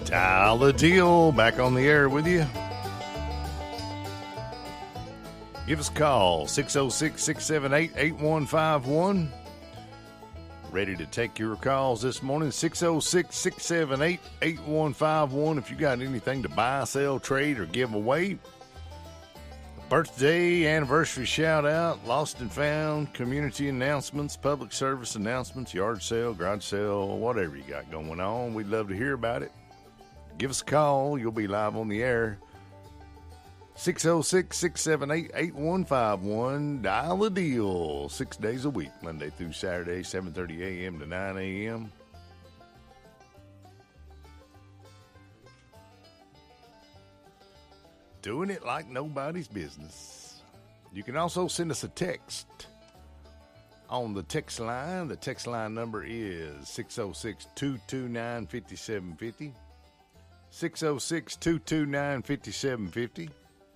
Dial the Deal, back on the air with you. Give us a call, 606-678-8151. Ready to take your calls this morning, 606-678-8151. If you got anything to buy, sell, trade, or give away, birthday, anniversary shout-out, lost and found, community announcements, public service announcements, yard sale, garage sale, whatever you got going on, we'd love to hear about it. Give us a call. You'll be live on the air. 606-678-8151. Dial the Deal. 6 days a week, Monday through Saturday, 7:30 a.m. to 9 a.m. Doing it like nobody's business. You can also send us a text on the text line. The text line number is 606-229-5750. 606-229-5750.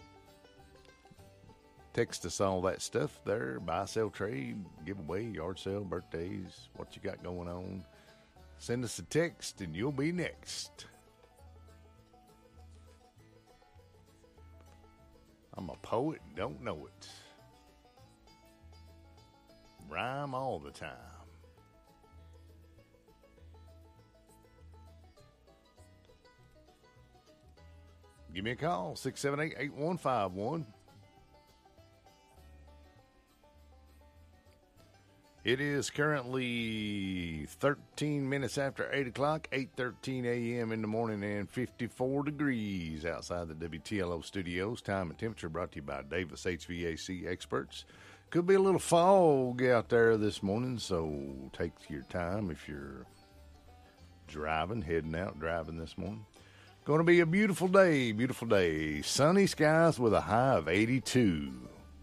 Text us all that stuff there. Buy, sell, trade, giveaway, yard sale, birthdays, what you got going on. Send us a text and you'll be next. I'm a poet and don't know it. Rhyme all the time. Give me a call, 678-8151. It is currently 13 minutes after 8 o'clock, 8:13 a.m. in the morning, and 54 degrees outside the WTLO studios. Time and temperature brought to you by Davis HVAC experts. Could be a little fog out there this morning, so take your time if you're heading out driving this morning. Going to be a beautiful day, beautiful day. Sunny skies with a high of 82.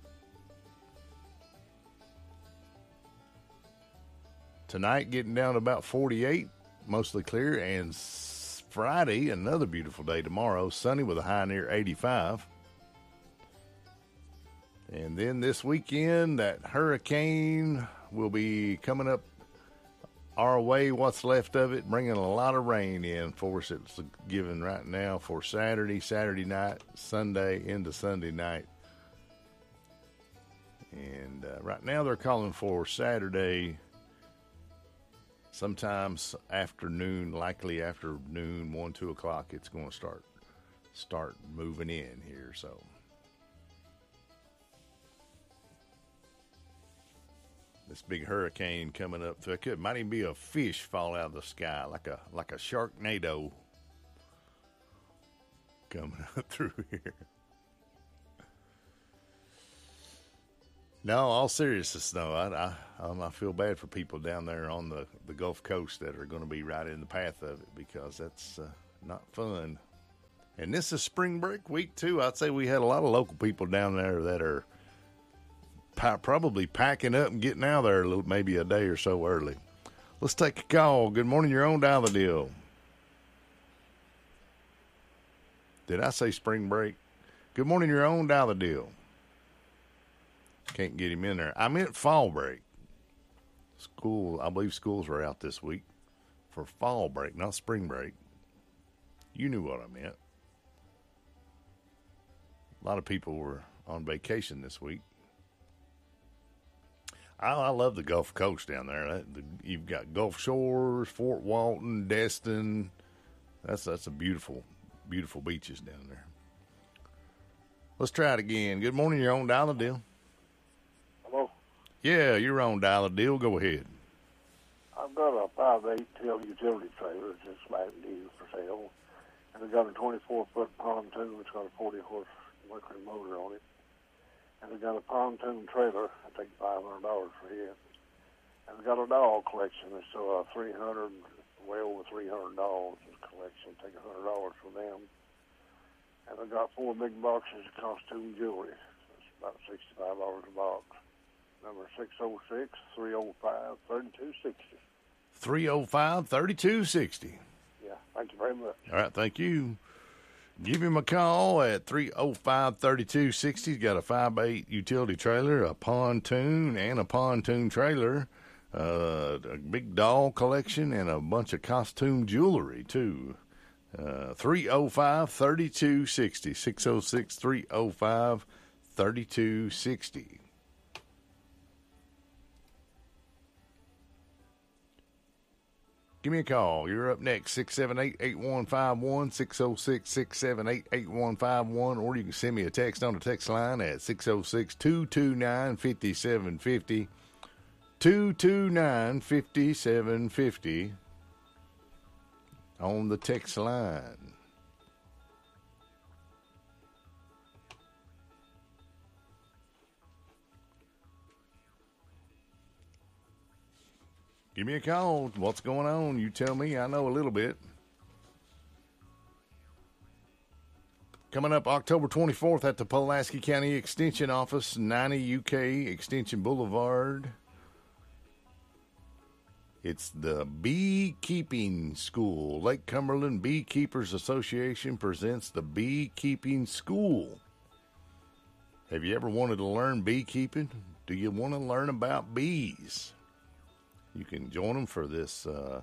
Tonight getting down to about 48, mostly clear. And Friday, another beautiful day tomorrow, sunny with a high near 85. And then this weekend, that hurricane will be coming up our way, what's left of it, bringing a lot of rain in for us. It's given right now for Saturday night, Sunday into Sunday night. And right now they're calling for Saturday sometimes afternoon, likely afternoon, 1, 2 o'clock. It's going to start moving in here, so. This big hurricane coming up, so it might even be a fish fall out of the sky, like a sharknado coming up through here. No, all seriousness, though, I feel bad for people down there on the Gulf Coast that are going to be right in the path of it, because that's not fun. And this is spring break week, too. I'd say we had a lot of local people down there that are probably packing up and getting out of there maybe a day or so early. Let's take a call. Good morning, you're on Dial the Deal. Did I say spring break? Good morning, you're on Dial the Deal. Can't get him in there. I meant fall break. I believe schools were out this week for fall break, not spring break. You knew what I meant. A lot of people were on vacation this week. I love the Gulf Coast down there. You've got Gulf Shores, Fort Walton, Destin. That's a beautiful, beautiful beaches down there. Let's try it again. Good morning, you're on Dial the Deal. Hello? Yeah, you're on Dial the Deal. Go ahead. I've got a 5/8 tail utility trailer. It's just about new for sale. And it's got a 24-foot pontoon. It's got a 40-horse Mercury motor on it. And it's got a pontoon trailer. I take $500 for it. And it's got a dog collection. It's so way over $300 collection. Take $100 for them. And I've got 4 big boxes of costume jewelry. It's about $65 a box. Number 606-305-3260. 305-3260. Yeah, thank you very much. All right, thank you. Give him a call at 305-3260. He's got a 5/8 utility trailer, a pontoon, and a pontoon trailer, a big doll collection, and a bunch of costume jewelry, too. 305-3260. 606-305-3260. Give me a call. You're up next, 678-8151, 606-678-8151, or you can send me a text on the text line at 606-229-5750, 229-5750 on the text line. Give me a call. What's going on? You tell me. I know a little bit. Coming up October 24th at the Pulaski County Extension Office, 90 UK Extension Boulevard. It's the Beekeeping School. Lake Cumberland Beekeepers Association presents the Beekeeping School. Have you ever wanted to learn beekeeping? Do you want to learn about bees? You can join them for this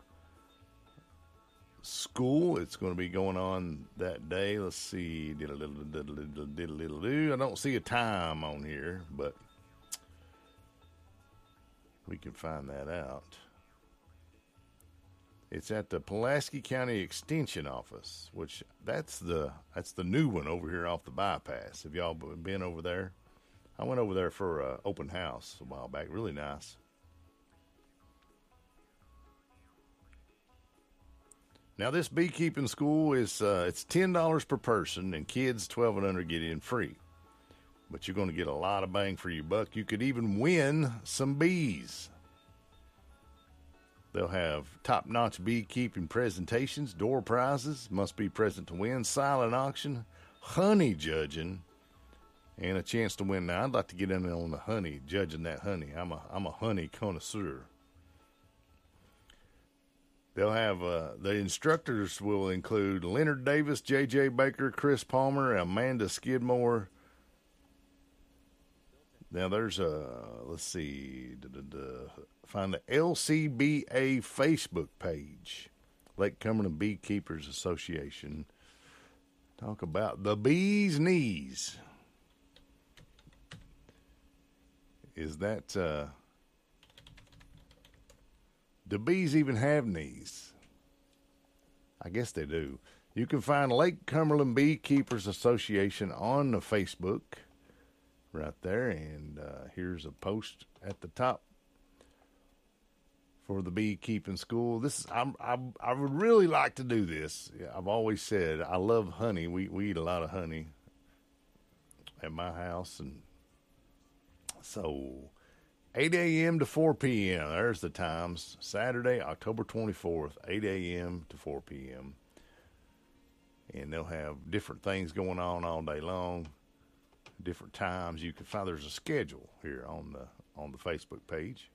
school. It's going to be going on that day. Let's see. I don't see a time on here, but we can find that out. It's at the Pulaski County Extension Office, which that's the new one over here off the bypass. Have y'all been over there? I went over there for an open house a while back. Really nice. Now, this beekeeping school is it's $10 per person, and kids 12 and under get in free. But you're going to get a lot of bang for your buck. You could even win some bees. They'll have top-notch beekeeping presentations, door prizes, must be present to win, silent auction, honey judging, and a chance to win. Now, I'd like to get in on the honey, judging that honey. I'm a honey connoisseur. They'll have the instructors will include Leonard Davis, J.J. Baker, Chris Palmer, Amanda Skidmore. Now there's let's see, find the LCBA Facebook page, Lake Cumberland Beekeepers Association. Talk about the bee's knees. Is that do bees even have knees? I guess they do. You can find Lake Cumberland Beekeepers Association on the Facebook right there. And here's a post at the top for the beekeeping school. I would really like to do this. I've always said I love honey. We eat a lot of honey at my house. And so 8 a.m. to 4 p.m. There's the times. Saturday, October 24th, 8 a.m. to 4 p.m. And they'll have different things going on all day long, different times. You can find there's a schedule here on the Facebook page.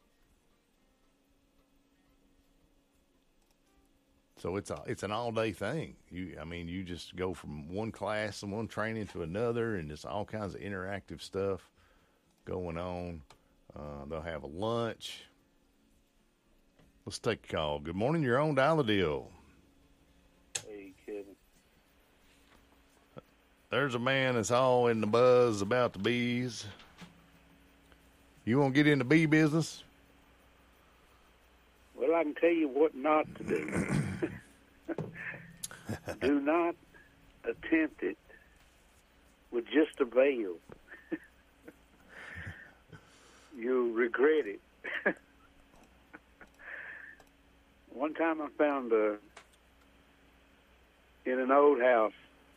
So it's an all day thing. You just go from one class and one training to another, and there's all kinds of interactive stuff going on. They'll have a lunch. Let's take a call. Good morning. You're on Dial a Deal. Hey, kid. There's a man that's all in the buzz about the bees. You want to get into bee business? Well, I can tell you what not to do. Do not attempt it with just a veil. You'll regret it. One time I found in an old house,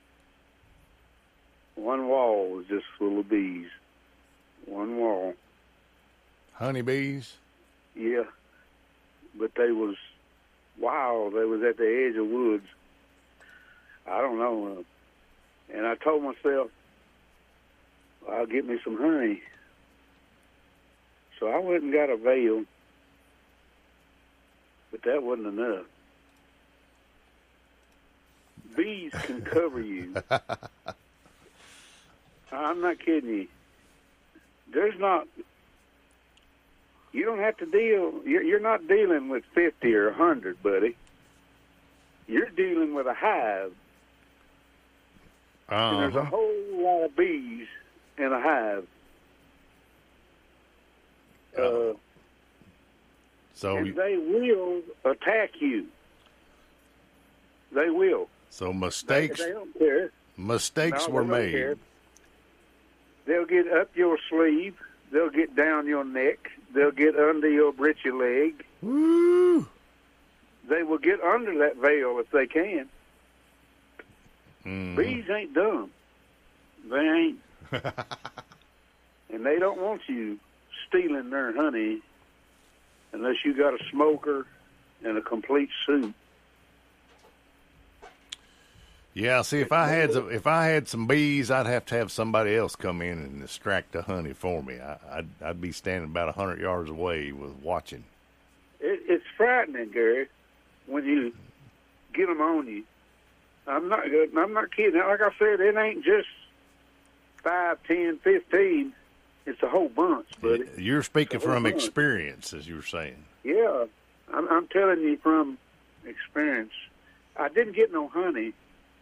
one wall was just full of bees. One wall. Honeybees? Yeah. But they was wild. They was at the edge of woods. I don't know. And I told myself, I'll get me some honey. So I went and got a veil, but that wasn't enough. Bees can cover you. I'm not kidding you. You don't have to deal, you're not dealing with 50 or 100, buddy. you're dealing with a hive. And there's a whole lot of bees in a hive. And they will attack you. They will. So mistakes. They don't care. Mistakes were made. Care. They'll get up your sleeve. They'll get down your neck. They'll get under your britchy leg. Woo! They will get under that veil if they can. Mm. Bees ain't dumb. They ain't. And they don't want you stealing their honey unless you got a smoker and a complete suit. Yeah, see, if I had some bees, I'd have to have somebody else come in and extract the honey for me. I'd be standing about 100 yards away watching. It's frightening, Gary, when you get them on you. I'm not kidding. Like I said, it ain't just 5, 10, 15. It's a whole bunch, buddy. You're speaking from experience, as you were saying. Yeah, I'm telling you from experience. I didn't get no honey.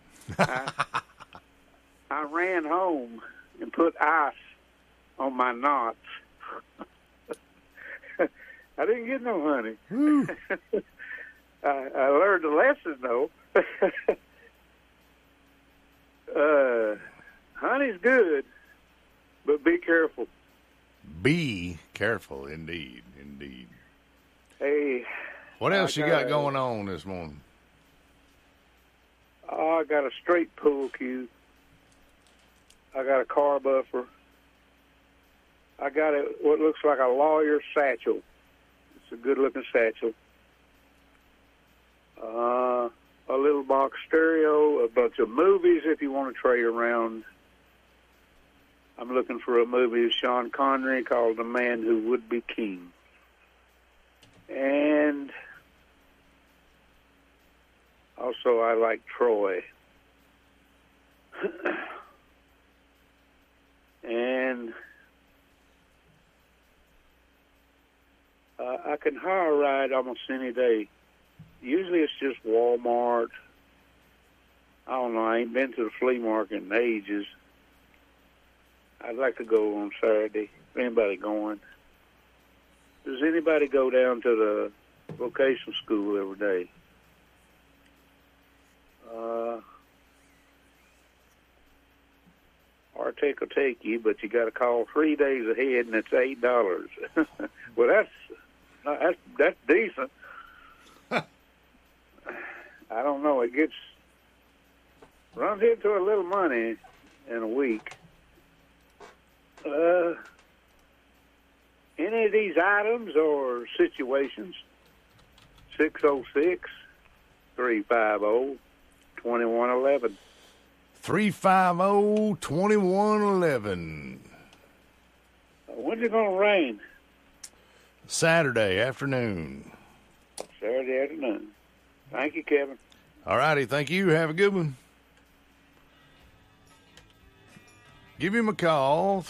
I ran home and put ice on my knots. I didn't get no honey. I learned a lesson, though. Honey's good, but be careful. Be careful, indeed. Hey. What else you got going on this morning? Oh, I got a straight pool cue. I got a car buffer. I got what looks like a lawyer's satchel. It's a good-looking satchel. A little box stereo, a bunch of movies if you want to trade around. I'm looking for a movie of Sean Connery called The Man Who Would Be King. And also I like Troy. And I can hire a ride almost any day. Usually it's just Walmart. I don't know. I ain't been to the flea market in ages. I'd like to go on Saturday. If anybody going. Does anybody go down to the vocational school every day? Arctic will take you, but you got to call 3 days ahead, and it's $8. Well, that's decent. I don't know. It runs into a little money in a week. Any of these items or situations? 606-350-2111. 350-2111. When's it going to rain? Saturday afternoon. Saturday afternoon. Thank you, Kevin. All righty. Thank you. Have a good one. Give him a call,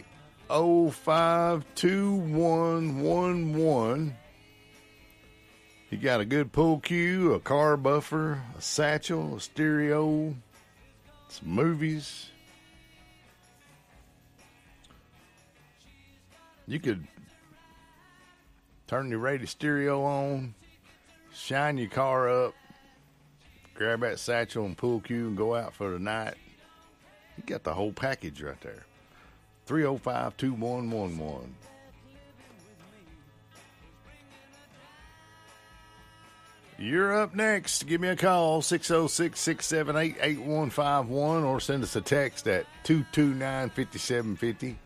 305-2111. He got a good pool cue, a car buffer, a satchel, a stereo, some movies. You could turn your radio stereo on, shine your car up, grab that satchel and pool cue and go out for the night. You got the whole package right there. 305-2111. You're up next. Give me a call, 606-678-8151, or send us a text at 229-5750.